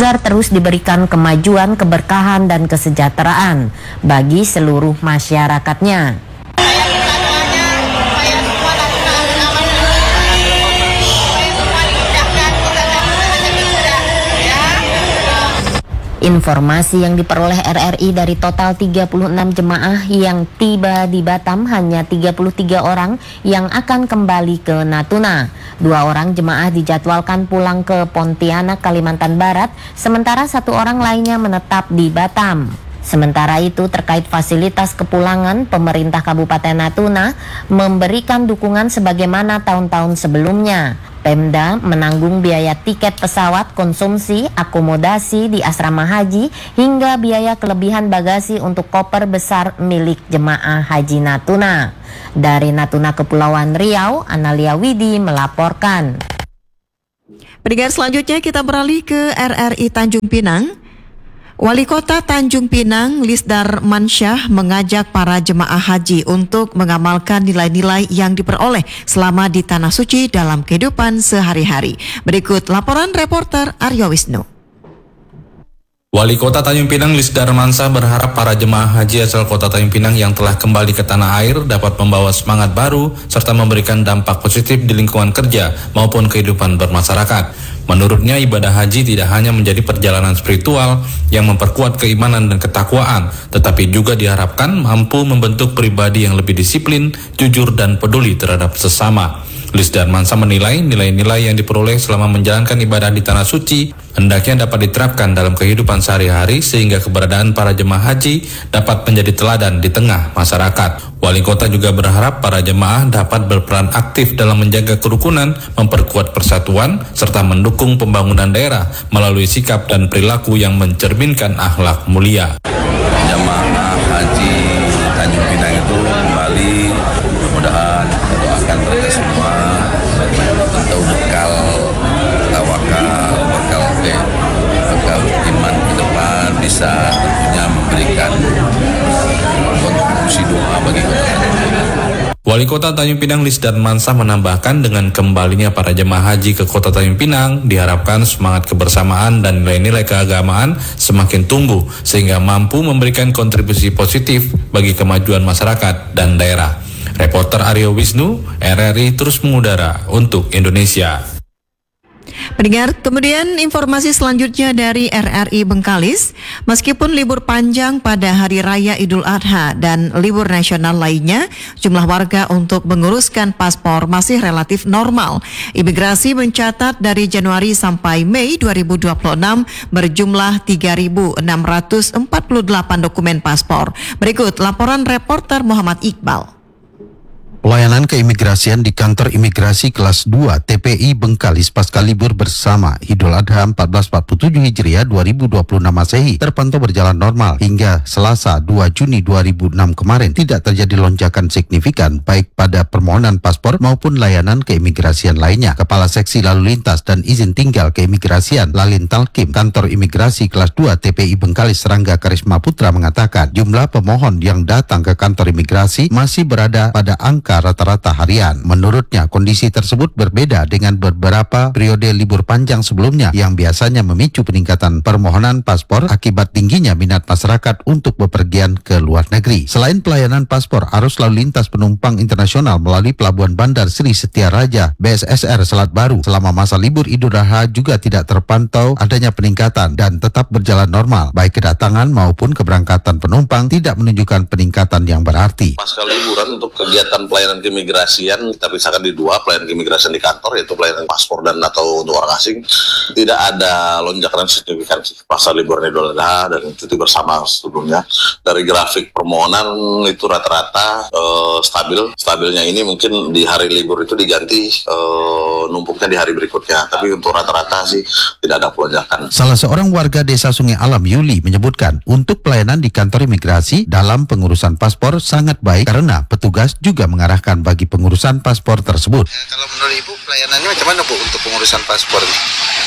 agar terus diberikan kemajuan, keberkahan, dan kesejahteraan bagi seluruh masyarakatnya. Informasi yang diperoleh RRI dari total 36 jemaah yang tiba di Batam, hanya 33 orang yang akan kembali ke Natuna. 2 orang jemaah dijadwalkan pulang ke Pontianak, Kalimantan Barat, sementara 1 orang lainnya menetap di Batam. Sementara itu, terkait fasilitas kepulangan, pemerintah Kabupaten Natuna memberikan dukungan sebagaimana tahun-tahun sebelumnya. Pemda menanggung biaya tiket pesawat, konsumsi, akomodasi di asrama haji, hingga biaya kelebihan bagasi untuk koper besar milik jemaah haji Natuna. Dari Natuna, Kepulauan Riau, Analia Widi melaporkan. Pendengar, selanjutnya kita beralih ke RRI Tanjung Pinang. Wali Kota Tanjung Pinang, Lisdar Mansyah, mengajak para jemaah haji untuk mengamalkan nilai-nilai yang diperoleh selama di Tanah Suci dalam kehidupan sehari-hari. Berikut laporan reporter Aryo Wisnu. Wali Kota Tanjung Pinang, Lisdar Mansyah, berharap para jemaah haji asal Kota Tanjung Pinang yang telah kembali ke tanah air dapat membawa semangat baru serta memberikan dampak positif di lingkungan kerja maupun kehidupan bermasyarakat. Menurutnya, ibadah haji tidak hanya menjadi perjalanan spiritual yang memperkuat keimanan dan ketakwaan, tetapi juga diharapkan mampu membentuk pribadi yang lebih disiplin, jujur, dan peduli terhadap sesama. Lisdar Mansyah menilai nilai-nilai yang diperoleh selama menjalankan ibadah di Tanah Suci hendaknya dapat diterapkan dalam kehidupan sehari-hari sehingga keberadaan para jemaah haji dapat menjadi teladan di tengah masyarakat. Wali Kota juga berharap para jemaah dapat berperan aktif dalam menjaga kerukunan, memperkuat persatuan, serta mendukung pembangunan daerah melalui sikap dan perilaku yang mencerminkan akhlak mulia. Jemaah haji Tanjung Pinang itu kembali, mudah-mudahan doakan mereka semua untuk bekal tawakal, bekal iman ke depan, bisa tentunya memberikan kontribusi doa bagi kota Tanjung Pinang. Wali Kota Tanjung Pinang, Lisdar Mansyah, menambahkan dengan kembalinya para jemaah haji ke Kota Tanjung Pinang diharapkan semangat kebersamaan dan nilai-nilai keagamaan semakin tumbuh sehingga mampu memberikan kontribusi positif bagi kemajuan masyarakat dan daerah. Reporter Aryo Wisnu, RRI terus mengudara untuk Indonesia. Pendengar, kemudian informasi selanjutnya dari RRI Bengkalis. Meskipun libur panjang pada Hari Raya Idul Adha dan libur nasional lainnya, jumlah warga untuk menguruskan paspor masih relatif normal. Imigrasi mencatat dari Januari sampai Mei 2026 berjumlah 3.648 dokumen paspor. Berikut laporan reporter Muhammad Iqbal. Pelayanan keimigrasian di kantor imigrasi kelas 2 TPI Bengkalis pasca libur bersama Idul Adha 1447 Hijriah 2026 Masehi terpantau berjalan normal hingga Selasa 2 Juni 2006 kemarin. Tidak terjadi lonjakan signifikan baik pada permohonan paspor maupun layanan keimigrasian lainnya. Kepala Seksi Lalu Lintas dan Izin Tinggal Keimigrasian Lalin Talkim kantor imigrasi kelas 2 TPI Bengkalis Rangga Karisma Putra mengatakan jumlah pemohon yang datang ke kantor imigrasi masih berada pada angka rata-rata harian. Menurutnya, kondisi tersebut berbeda dengan beberapa periode libur panjang sebelumnya yang biasanya memicu peningkatan permohonan paspor akibat tingginya minat masyarakat untuk bepergian ke luar negeri. Selain pelayanan paspor, arus lalu lintas penumpang internasional melalui Pelabuhan Bandar Sri Setia Raja BSSR Selat Baru selama masa libur Idul Adha juga tidak terpantau adanya peningkatan dan tetap berjalan normal. Baik kedatangan maupun keberangkatan penumpang tidak menunjukkan peningkatan yang berarti. Pasca liburan untuk kegiatan pelayanan keimigrasian kita pisahkan di dua, pelayanan keimigrasian di kantor yaitu pelayanan paspor dan atau untuk orang asing. Tidak ada lonjakan signifikan pasca liburan Idul Adha dan cuti bersama sebelumnya. Dari grafik permohonan itu rata-rata stabilnya ini mungkin di hari libur itu diganti numpuknya di hari berikutnya, tapi untuk rata-rata sih tidak ada lonjakan. Salah seorang warga desa Sungai Alam, Yuli, menyebutkan untuk pelayanan di kantor imigrasi dalam pengurusan paspor sangat baik karena petugas juga mengarahkan bagi pengurusan paspor tersebut. Kalau menurut Ibu pelayanannya macam mana Bu untuk pengurusan paspor ini?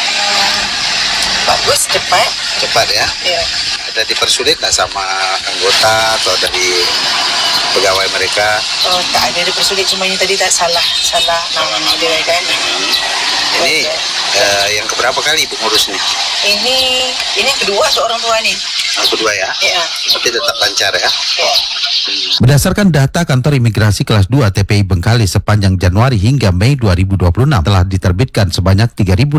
Bagus, cepat. Cepat ya? Iya. Ada dipersulit nggak sama anggota atau dari pegawai mereka? Oh, tak ada dipersulit, cuma yang tadi tak salah nama mereka kan. Ini yang keberapa kali Ibu ngurus nih? Ini kedua seorang tua nih. Yang kedua ya? Iya. Tapi tetap lancar ya? Iya. Berdasarkan data kantor imigrasi kelas 2 TPI Bengkalis sepanjang Januari hingga Mei 2026 telah diterbitkan sebanyak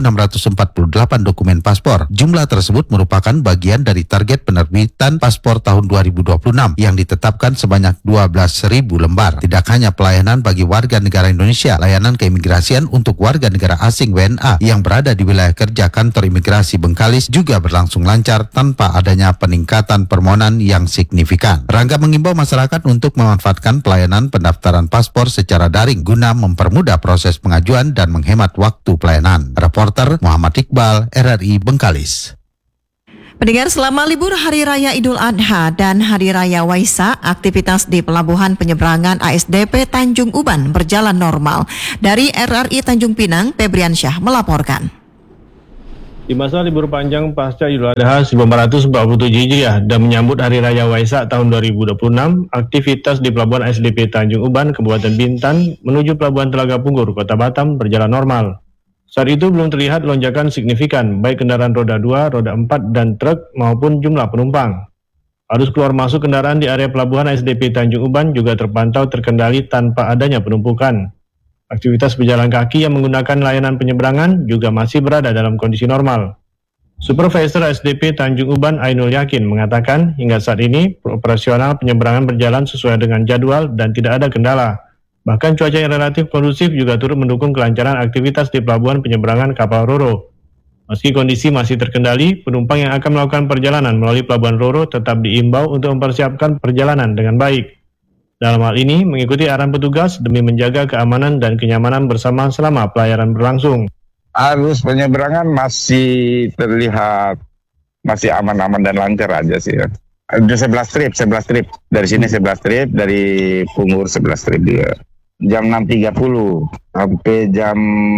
3.648 dokumen paspor. Jumlah tersebut merupakan bagian dari target penerbitan paspor tahun 2026 yang ditetapkan sebanyak 12.000 lembar. Tidak hanya pelayanan bagi warga negara Indonesia, layanan keimigrasian untuk warga negara asing WNA yang berada di wilayah kerja kantor imigrasi Bengkalis juga berlangsung lancar tanpa adanya peningkatan permohonan yang signifikan. Rangga mengimbau masyarakat untuk memanfaatkan pelayanan pendaftaran paspor secara daring guna mempermudah proses pengajuan dan menghemat waktu pelayanan. Reporter Muhammad Iqbal, RRI Bengkalis. Pendengar, selama libur Hari Raya Idul Adha dan Hari Raya Waisak, aktivitas di Pelabuhan Penyeberangan ASDP Tanjung Uban berjalan normal. Dari RRI Tanjung Pinang, Febriansyah melaporkan. Di masa libur panjang pasca Idul Adha 1447 Hijriah dan menyambut Hari Raya Waisak tahun 2026, aktivitas di Pelabuhan ASDP Tanjung Uban, Kabupaten Bintan menuju Pelabuhan Telaga Punggur, Kota Batam berjalan normal. Saat itu belum terlihat lonjakan signifikan baik kendaraan roda 2, roda 4, dan truk maupun jumlah penumpang. Arus keluar masuk kendaraan di area Pelabuhan ASDP Tanjung Uban juga terpantau terkendali tanpa adanya penumpukan. Aktivitas pejalan kaki yang menggunakan layanan penyeberangan juga masih berada dalam kondisi normal. Supervisor ASDP Tanjung Uban Ainul Yakin mengatakan hingga saat ini operasional penyeberangan berjalan sesuai dengan jadwal dan tidak ada kendala. Bahkan cuaca yang relatif kondusif juga turut mendukung kelancaran aktivitas di pelabuhan penyeberangan kapal Roro. Meski kondisi masih terkendali, penumpang yang akan melakukan perjalanan melalui pelabuhan Roro tetap diimbau untuk mempersiapkan perjalanan dengan baik. Dalam hal ini, mengikuti arahan petugas demi menjaga keamanan dan kenyamanan bersama selama pelayaran berlangsung. Arus penyeberangan masih terlihat masih aman-aman dan lancar aja sih ya. Ada 11 trip. Dari sini 11 trip, dari Punggur 11 trip juga. Jam 6.30 sampai jam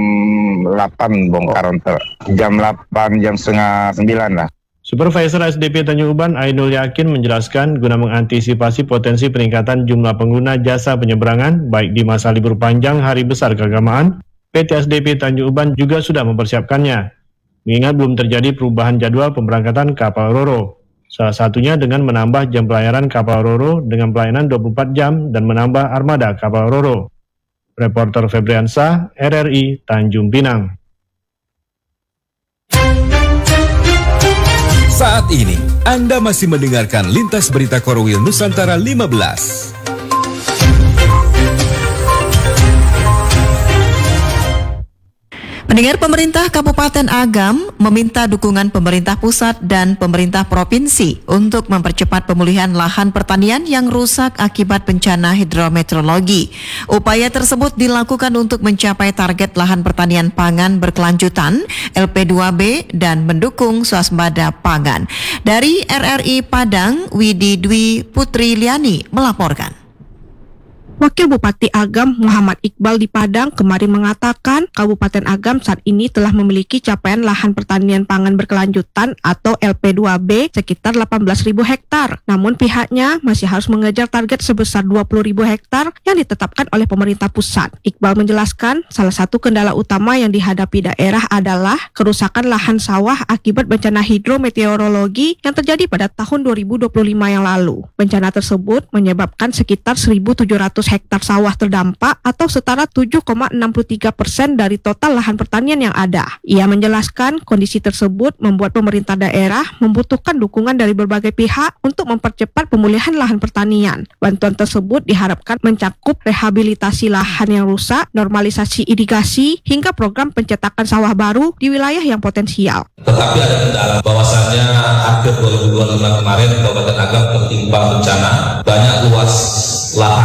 8 bongkaran. Jam 8, jam setengah 9 lah. Supervisor ASDP Tanjung Uban Ainul Yakin menjelaskan guna mengantisipasi potensi peningkatan jumlah pengguna jasa penyeberangan baik di masa libur panjang Hari Besar Keagamaan, PT ASDP Tanjung Uban juga sudah mempersiapkannya. Mengingat belum terjadi perubahan jadwal pemberangkatan kapal Roro. Salah satunya dengan menambah jam pelayaran kapal Roro dengan pelayanan 24 jam dan menambah armada kapal Roro. Reporter Febriansyah, RRI Tanjung Pinang. Saat ini, Anda masih mendengarkan Lintas Berita Korwil Nusantara 15. Pendengar, pemerintah Kabupaten Agam meminta dukungan pemerintah pusat dan pemerintah provinsi untuk mempercepat pemulihan lahan pertanian yang rusak akibat bencana hidrometeorologi. Upaya tersebut dilakukan untuk mencapai target lahan pertanian pangan berkelanjutan LP2B dan mendukung swasembada pangan. Dari RRI Padang, Widi Dwi Putri Liani melaporkan. Wakil Bupati Agam Muhammad Iqbal di Padang kemarin mengatakan Kabupaten Agam saat ini telah memiliki capaian lahan pertanian pangan berkelanjutan atau LP2B sekitar 18.000 hektar. Namun pihaknya masih harus mengejar target sebesar 20.000 hektar yang ditetapkan oleh pemerintah pusat. Iqbal menjelaskan salah satu kendala utama yang dihadapi daerah adalah kerusakan lahan sawah akibat bencana hidrometeorologi yang terjadi pada tahun 2025 yang lalu. Bencana tersebut menyebabkan sekitar 1.700 hektar sawah terdampak atau setara 7,63% dari total lahan pertanian yang ada. Ia menjelaskan kondisi tersebut membuat pemerintah daerah membutuhkan dukungan dari berbagai pihak untuk mempercepat pemulihan lahan pertanian. Bantuan tersebut diharapkan mencakup rehabilitasi lahan yang rusak, normalisasi irigasi, hingga program pencetakan sawah baru di wilayah yang potensial. Tetapi ada kendala bahwasannya akhir 2025 kemarin Kabupaten Agam tertimpa bencana, banyak luas lahan